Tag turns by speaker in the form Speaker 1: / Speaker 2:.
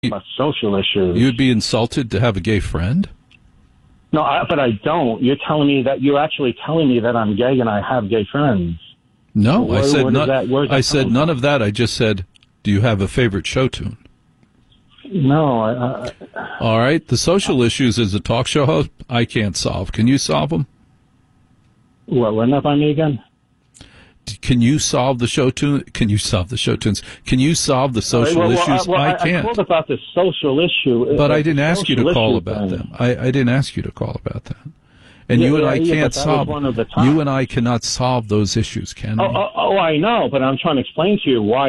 Speaker 1: about social issues.
Speaker 2: You'd be insulted to have a gay friend?
Speaker 1: No, but I don't. You're actually telling me that I'm gay and I have gay friends.
Speaker 2: No, I said none of that. I just said, do you have a favorite show tune?
Speaker 1: No.
Speaker 2: All right. The social issues as a talk show host, I can't solve. Can you solve them?
Speaker 1: What, run that by me again?
Speaker 2: Can you solve the show tune? Can you solve the show tunes? Can you solve the social issues? I can't.
Speaker 1: I called about the social issue.
Speaker 2: But I didn't ask you to call about them. I didn't ask you to call about that. And you and I can't solve. You and I cannot solve those issues, can we?
Speaker 1: Oh, I know, but I'm trying to explain to you why